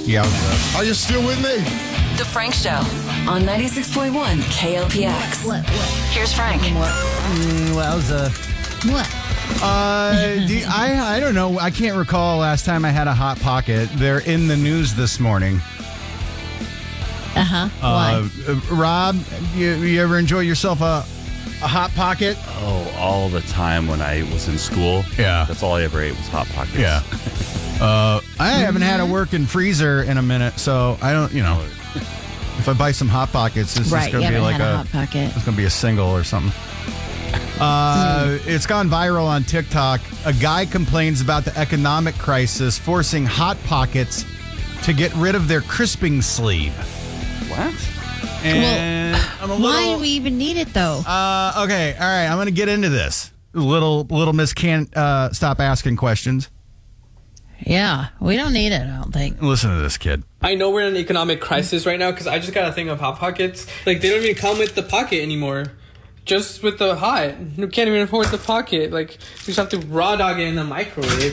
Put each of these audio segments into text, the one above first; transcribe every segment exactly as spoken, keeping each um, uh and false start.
Yowza. Are you still with me? The Frank Show on ninety-six point one K L P X. What? What? Here's Frank. What? Mm, wowza. What? Uh, do you- I I don't know. I can't recall last time I had a Hot Pocket. They're in the news this morning. Uh-huh. Uh, Why? uh, Rob, you, you ever enjoy yourself a a Hot Pocket? Oh, all the time when I was in school. Yeah. That's all I ever ate was Hot Pockets. Yeah. Uh, I haven't had a working freezer in a minute, so I don't. You know, if I buy some Hot Pockets, this Right, is going you to be haven't like had a a, Hot Pocket. it's going to be a single or something. Uh, it's gone viral on TikTok. A guy complains about the economic crisis forcing Hot Pockets to get rid of their crisping sleeve. What? And I'm a little, Why do we even need it, though? Uh, okay, all right. I'm going to get into this. Little little Miss can't uh, stop asking questions. Yeah, we don't need it, I don't think. Listen to this kid. I know we're in an economic crisis right now because I just got a thing of Hot Pockets. Like, they don't even come with the pocket anymore. Just with the hot. You can't even afford the pocket. Like, you just have to raw dog it in the microwave.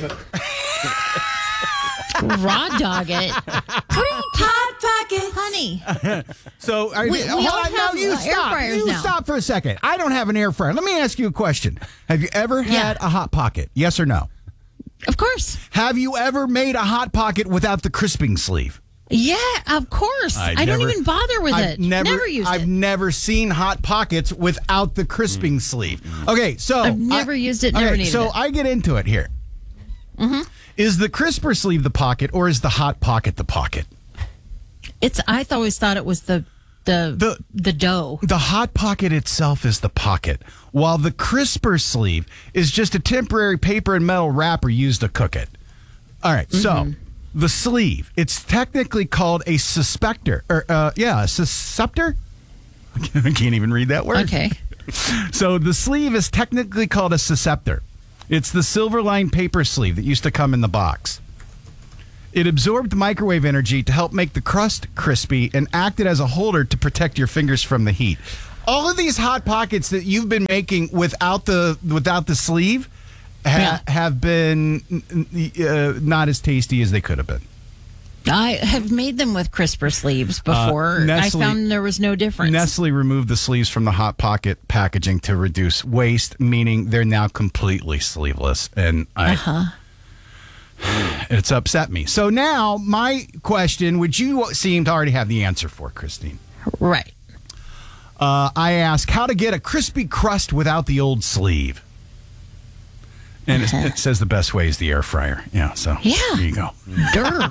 Raw dog it. What are you Hot Pockets. honey? So, are, We- we hold all on, now have, you uh, air stop. fryers You now. stop for a second. I don't have an air fryer. Let me ask you a question. Have you ever had Yeah. a Hot Pocket? Yes or no? Of course. Have you ever made a Hot Pocket without the crisping sleeve? Yeah, of course. I I, don't never- even bother with I've it. never, used I've it. never seen Hot Pockets without the crisping sleeve. Okay, so I've never I- used it, never okay, needed so it. I get into it here. Mm-hmm. Is the crisper sleeve the pocket, or is the Hot Pocket the pocket? It's. I th- always thought it was the the The- the dough. The Hot Pocket itself is the pocket, while the crisper sleeve is just a temporary paper and metal wrapper used to cook it. All right, so Mm-hmm. the sleeve, it's technically called a suspector, or uh, yeah, a susceptor. I can't even read that word. Okay. So the sleeve is technically called a susceptor. It's the silver lined paper sleeve that used to come in the box. It absorbed microwave energy to help make the crust crispy and acted as a holder to protect your fingers from the heat. All of these Hot Pockets that you've been making without the without the sleeve ha- Yeah. have been uh, not as tasty as they could have been. I have made them with crisper sleeves before. Uh, Nestle- I found there was no difference. Nestle removed the sleeves from the Hot Pocket packaging to reduce waste, meaning they're now completely sleeveless. And I, Uh-huh. it's upset me. So now, my question, which you seem to already have the answer for, Christine. Right. Uh, I ask how to get a crispy crust without the old sleeve. And it, it says the best way is the air fryer. Yeah, so Yeah. there you go. Durr.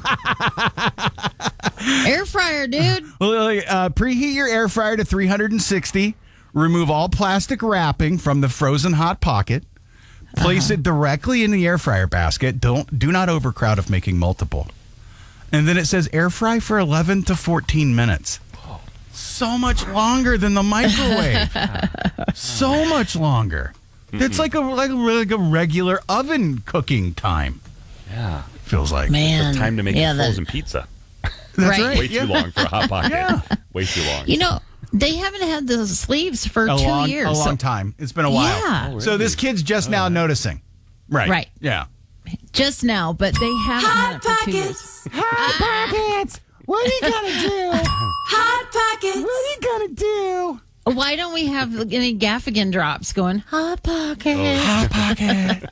Air fryer, dude. Well, uh, preheat your air fryer to three hundred sixty. Remove all plastic wrapping from the frozen Hot Pocket. Place it directly in the air fryer basket. Don't do not overcrowd if making multiple. And then it says air fry for eleven to fourteen minutes. So much longer than the microwave. So much longer. It's like a like, a like a regular oven cooking time. Yeah. Feels like. Man. The time to make yeah, a that- frozen pizza. That's right. Way too long for a Hot Pocket. Yeah. Way too long. You know, they haven't had the sleeves for a two long, years. a so- long time. It's been a while. Yeah. Oh, So this kid's just now noticing. Right. Right. Yeah. Just now, but they haven't had it for two years. Hot Pockets. What are you gonna do? Hot Pockets. What are you gonna do? Why don't we have any Gaffigan drops going, Hot Pocket? Oh. Hot Pocket.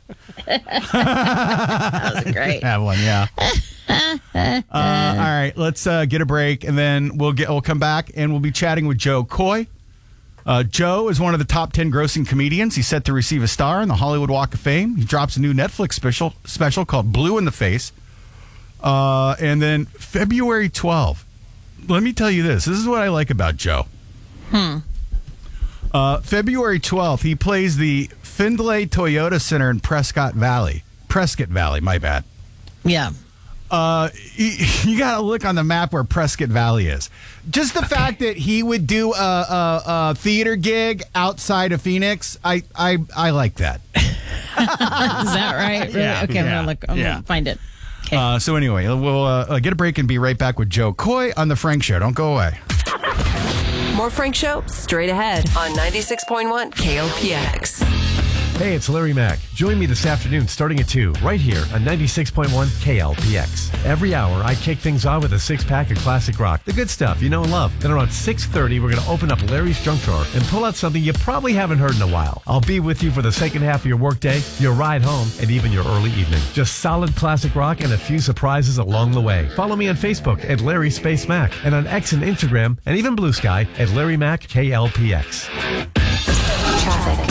That was great. Have one, yeah. uh, all right, let's uh, get a break, and then we'll get we'll come back and we'll be chatting with Joe Coy. Uh, Joe is one of the top ten grossing comedians. He's set to receive a star on the Hollywood Walk of Fame. He drops a new Netflix special special called Blue in the Face. Uh, and then February twelfth. Let me tell you this. This is what I like about Joe. Hmm. Uh, February twelfth, he plays the Findlay Toyota Center in Prescott Valley. Prescott Valley, my bad. Yeah. Uh, you, you got to look on the map where Prescott Valley is. Just the fact that he would do a, a, a theater gig outside of Phoenix, I I, I like that. Is that right? Really? Yeah, okay, I'm yeah, going to look. I'm yeah. going to find it. Okay. Uh, so anyway, we'll uh, get a break and be right back with Joe Coy on The Frank Show. Don't go away. More Frank Show straight ahead on ninety-six point one K L P X. Hey, it's Larry Mack. Join me this afternoon starting at two, right here on ninety-six point one K L P X. Every hour, I kick things on with a six-pack of classic rock, the good stuff you know and love. Then around six thirty, we're going to open up Larry's junk drawer and pull out something you probably haven't heard in a while. I'll be with you for the second half of your workday, your ride home, and even your early evening. Just solid classic rock and a few surprises along the way. Follow me on Facebook at Larry Space Mac and on X and Instagram and even Blue Sky at Larry Mac K L P X. Traffic.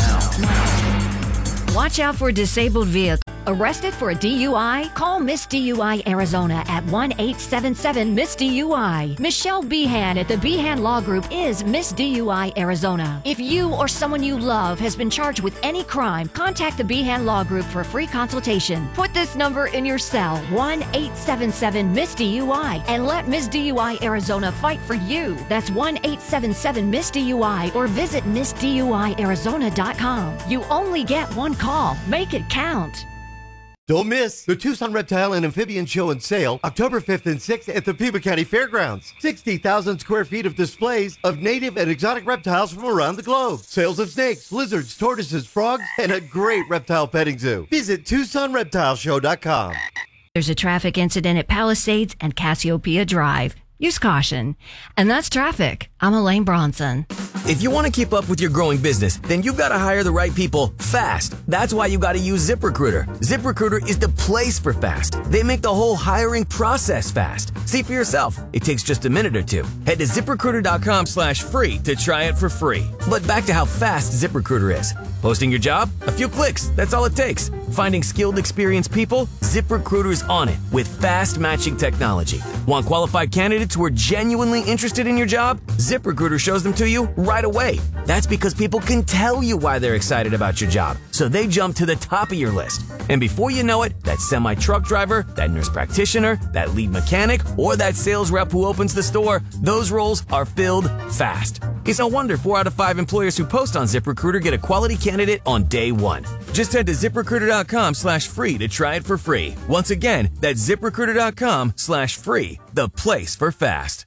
Watch out for disabled vehicles. Arrested for a D U I? Call Miss D U I Arizona at one eight seven seven Miss D U I. Michelle Behan at the Behan Law Group is Miss D U I Arizona. If you or someone you love has been charged with any crime, contact the Behan Law Group for a free consultation. Put this number in your cell, one eight seven seven Miss D U I, and let Miss D U I Arizona fight for you. That's one eight seven seven Miss D U I or visit miss D U I arizona dot com. You only get one call. Make it count. Don't miss the Tucson Reptile and Amphibian Show and Sale, October fifth and sixth at the Pima County Fairgrounds. sixty thousand square feet of displays of native and exotic reptiles from around the globe. Sales of snakes, lizards, tortoises, frogs, and a great reptile petting zoo. Visit Tucson Reptile Show dot com. There's a traffic incident at Palisades and Cassiopeia Drive. Use caution. And that's traffic. I'm Elaine Bronson. If you want to keep up with your growing business, then you've got to hire the right people fast. That's why you got to use ZipRecruiter. ZipRecruiter is the place for fast. They make the whole hiring process fast. See for yourself. It takes just a minute or two. Head to ZipRecruiter.com slash free to try it for free. But back to how fast ZipRecruiter is. Posting your job? A few clicks. That's all it takes. Finding skilled, experienced people? ZipRecruiter's on it with fast matching technology. Want qualified candidates who are genuinely interested in your job? ZipRecruiter shows them to you right away. That's because people can tell you why they're excited about your job, so they jump to the top of your list. And before you know it, that semi-truck driver, that nurse practitioner, that lead mechanic, or that sales rep who opens the store, those roles are filled fast. It's no wonder four out of five employers who post on ZipRecruiter get a quality candidate on day one. Just head to ZipRecruiter.com slash free to try it for free. Once again, that's ZipRecruiter.com slash free, the place for fast.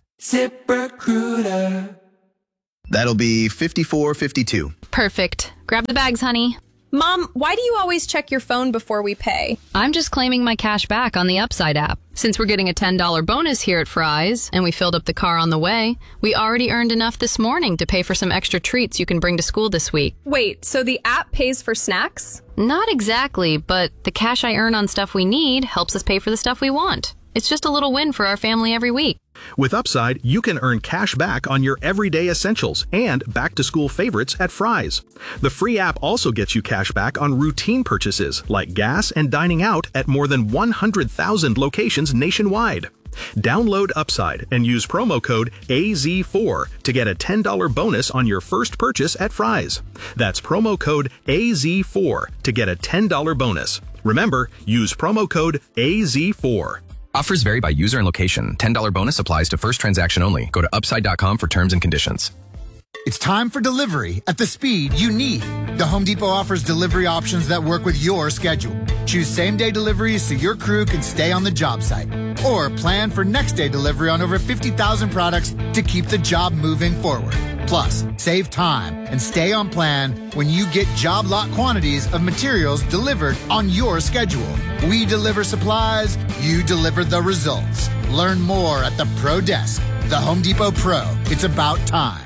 ZipRecruiter. That'll be fifty-four fifty-two. Perfect. Grab the bags, honey. Mom, why do you always check your phone before we pay? I'm just claiming my cash back on the Upside app. Since we're getting a ten dollars bonus here at Fry's, and we filled up the car on the way, we already earned enough this morning to pay for some extra treats you can bring to school this week. Wait, so the app pays for snacks? Not exactly, but the cash I earn on stuff we need helps us pay for the stuff we want. It's just a little win for our family every week. With Upside, you can earn cash back on your everyday essentials and back-to-school favorites at Fry's. The free app also gets you cash back on routine purchases like gas and dining out at more than one hundred thousand locations nationwide. Download Upside and use promo code A Z four to get a ten dollars bonus on your first purchase at Fry's. That's promo code A Z four to get a ten dollars bonus. Remember, use promo code A Z four. Offers vary by user and location. ten dollars bonus applies to first transaction only. Go to upside dot com for terms and conditions. It's time for delivery at the speed you need. The Home Depot offers delivery options that work with your schedule. Choose same-day deliveries so your crew can stay on the job site. Or plan for next-day delivery on over fifty thousand products to keep the job moving forward. Plus, save time and stay on plan when you get job lot quantities of materials delivered on your schedule. We deliver supplies, you deliver the results. Learn more at the Pro Desk. The Home Depot Pro. It's about time.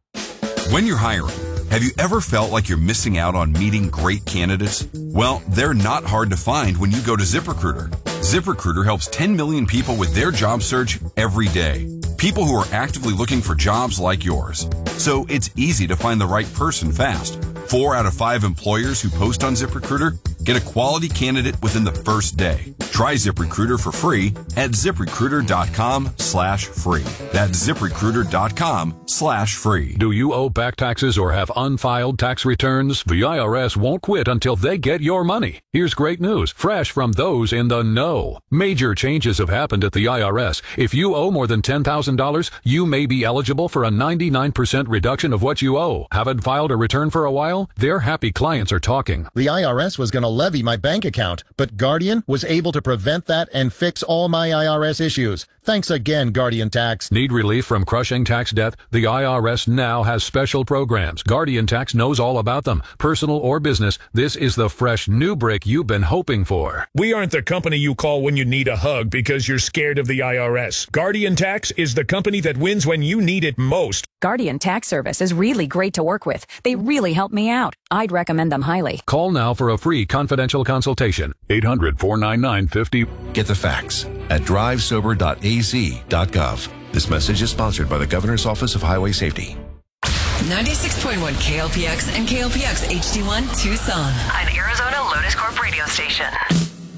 When you're hiring, have you ever felt like you're missing out on meeting great candidates? Well, they're not hard to find when you go to ZipRecruiter. ZipRecruiter helps ten million people with their job search every day. People who are actively looking for jobs like yours. So it's easy to find the right person fast. Four out of five employers who post on ZipRecruiter get a quality candidate within the first day. Try ZipRecruiter for free at ZipRecruiter.com slash free. That's ZipRecruiter.com slash free. Do you owe back taxes or have unfiled tax returns? The I R S won't quit until they get your money. Here's great news, fresh from those in the know. Major changes have happened at the I R S. If you owe more than ten thousand dollars, you may be eligible for a ninety-nine percent reduction of what you owe. Haven't filed a return for a while? Their happy clients are talking. The I R S was going to levy my bank account, but Guardian was able to prevent that and fix all my I R S issues. Thanks again, Guardian Tax. Need relief from crushing tax debt? The I R S now has special programs. Guardian Tax knows all about them. Personal or business, this is the fresh new break you've been hoping for. We aren't the company you call when you need a hug because you're scared of the I R S. Guardian Tax is the company that wins when you need it most. Guardian Tax Service is really great to work with. They really help me out. I'd recommend them highly. Call now for a free confidential consultation. eight hundred, four nine nine, five zero. Get the facts at drive sober dot a z dot gov. This message is sponsored by the Governor's Office of Highway Safety. ninety-six point one K L P X and K L P X H D one Tucson. An Arizona Lotus Corp radio station.